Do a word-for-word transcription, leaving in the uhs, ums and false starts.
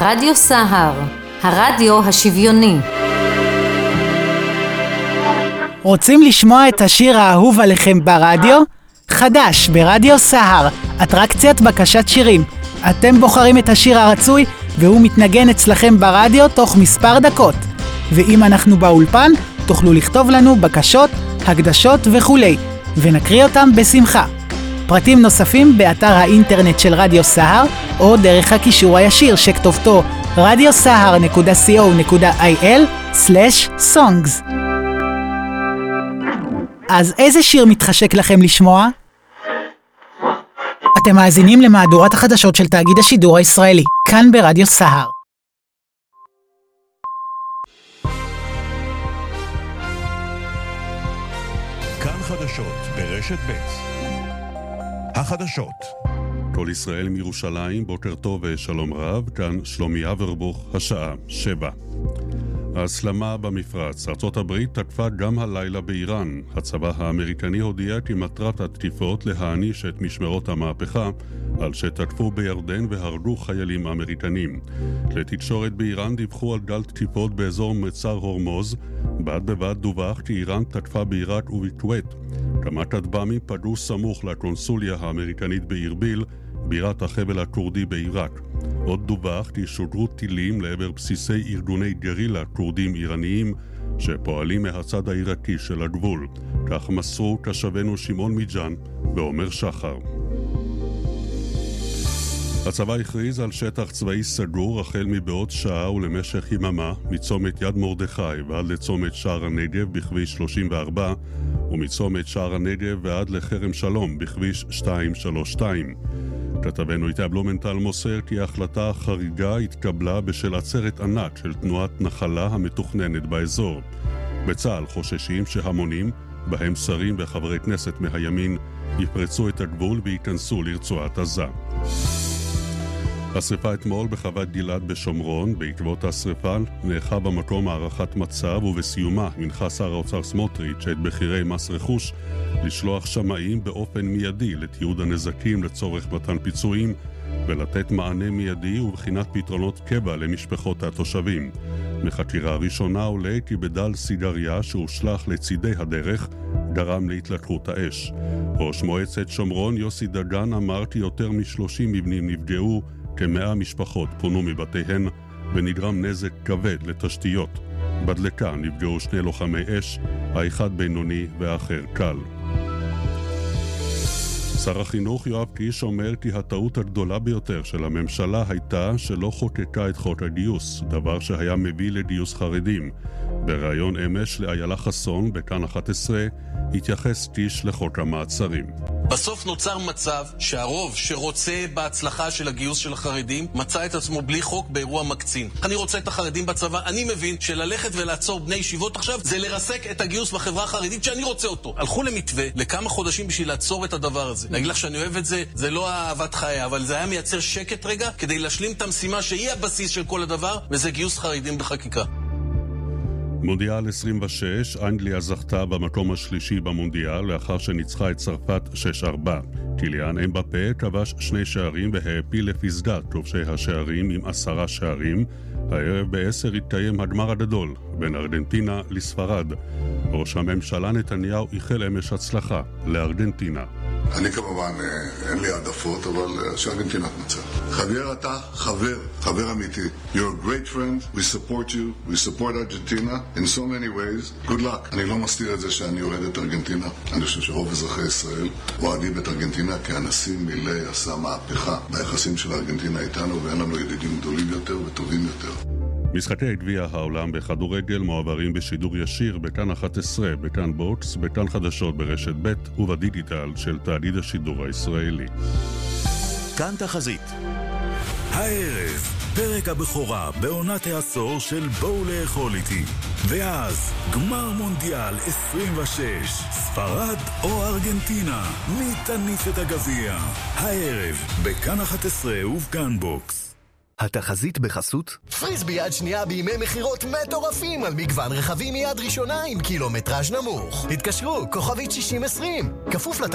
רדיו סהר, הרדיו השוויוני. רוצים לשמוע את השיר האהוב עליכם ברדיו? חדש ברדיו סהר, אטרקציית בקשת שירים. אתם בוחרים את השיר הרצוי והוא מתנגן אצלכם ברדיו תוך מספר דקות. ואם אנחנו באולפן, תוכלו לכתוב לנו בקשות, הקדשות וכולי, ונקריא אותם בשמחה. פרטים נוספים באתר האינטרנט של רדיו סהר, או דרך הקישור הישיר שכתובתו רדיו סהר נקודה סי או נקודה איי אל סלש סונגס. אז איזה שיר מתחשק לכם לשמוע? אתם מאזינים למהדורת החדשות של תאגיד השידור הישראלי, כאן ברדיו סהר. כאן חדשות ברשת ב'. החדשות. כל ישראל מירושלים, בוקר טוב ושלום רב, כאן שלומי אברבוך, השעה שבע. ההסלמה במפרץ. ארצות הברית תקפה גם הלילה באיראן. הצבא האמריקני הודיע כי מטרת התקיפות להעניש את משמרות המהפכה על שתקפו בירדן והרגו חיילים אמריקנים. לתקשורת באיראן דיווחו על גל תקיפות באזור מצר הורמוז. בד בבד דווח כי איראן תקפה בעיראק ובכווית. כמה כטב"מים פגעו סמוך לקונסוליה האמריקנית בארביל, בירת החבל הכורדי בעיראק. עוד דווח כי שוגרו טילים לעבר בסיסי ארגוני גרילה כורדים איראניים שפועלים מהצד העיראקי של הגבול. כך מסרו כשבנו שמעון מיג'אן ועומר שחר. הצבא הכריז על שטח צבאי סגור החל מבעוד שעה ולמשך יממה מצומת יד מרדכי ועד לצומת שער הנגב בכביש שלושים וארבע ומצומת שער הנגב ועד לכרם שלום בכביש שתיים שלוש שתיים. כתבנו איתי בלומנטל מוסר כי ההחלטה החריגה התקבלה בשל עצרת ענק של תנועת נחלה המתוכננת באזור. בצה"ל חוששים שהמונים, בהם שרים וחברי כנסת מהימין, יפרצו את הגבול וייכנסו לרצועת עזה. השריפה אתמול בחוות גלעד בשומרון. בעקבות השריפה נערכה במקום הערכת מצב ובסיומה הנחה שר האוצר סמוטריץ' את בכירי מס רכוש לשלוח שמאים באופן מיידי לתיעוד הנזקים לצורך מתן פיצויים ולתת מענה מיידי ובחינת פתרונות קבע למשפחות התושבים. מחקירה ראשונה עולה כי בדל סיגריה שהושלך לצידי הדרך גרם להתלקחות האש. ראש מועצת שומרון יוסי דגן אמר כי יותר מ-שלושים מבנים נפגעו, כמאה משפחות פונו מבתיהן ונגרם נזק כבד לתשתיות. בדלקה נפגעו שני לוחמי אש, האחד בינוני והאחר קל. שר החינוך יואב קיש אומר כי הטעות הגדולה ביותר של הממשלה הייתה שלא חוקקה את חוק הגיוס, דבר שהיה מביא לגיוס חרדים. בראיון אמש לאיילה חסון בכאן אחת עשרה התייחס קיש לחוק המעצרים. בסוף נוצר מצב שהרוב שרוצה בהצלחה של הגיוס של החרדים מצא את עצמו בלי חוק באירוע מקצין. אני רוצה את החרדים בצבא, אני מבין שללכת ולעצור בני ישיבות עכשיו זה לרסק את הגיוס בחברה החרדית שאני רוצה אותו. הלכו למתווה לכמה חודשים בשביל לעצור את הדבר הזה. להגיד לך שאני אוהב את זה, זה לא אהבת חיי, אבל זה היה מייצר שקט רגע כדי להשלים את המשימה שהיא הבסיס של כל הדבר, וזה גיוס חרדים בחקיקה. מונדיאל עשרים ושש, אנגליה זכתה במקום השלישי במונדיאל לאחר שניצחה את צרפת שש ארבע. קיליאן אמבפה כבש שני שערים והעפיל לפסגת כובשי השערים עם עשרה שערים. הערב בעשר התקיים הגמר הגדול בין ארגנטינה לספרד. ראש הממשלה נתניהו איחל אמש הצלחה לארגנטינה. אני כמובן, אין לי העדפות, אבל שארגנטינה תנצח. חבר, אתה חבר, חבר אמיתי. You're a great friend, we support you, we support Argentina in so many ways. Good luck. אני לא מסתיר את זה שאני אוהד את ארגנטינה. אני חושב שרוב אזרחי ישראל אוהדים את ארגנטינה, כי הנשיא מילי עשה מהפכה ביחסים של ארגנטינה איתנו, ואין לנו ידידים גדולים יותר וטובים יותר. משחקי גביע העולם בכדורגל מועברים בשידור ישיר בכאן אחת עשרה, בכאן בוקס, בכאן חדשות ברשת ב' ובדיגיטל של תאגיד השידור הישראלי. כאן תחזית. הערב, פרק הבכורה בעונת העשור של בואו לאכול איתי. ואז, גמר מונדיאל עשרים ושש, ספרד או ארגנטינה, מי תניף את הגביע? הערב, בכאן אחת עשרה ובכאן בוקס. התחזית בחסות פריסבי יד שנייה בימי מחירות מטורפים על מגוון רכבים מיד ראשונה עם קילומטראז' נמוך. התקשרו, כוכבית שישים עשרים, כפוף לתקנון.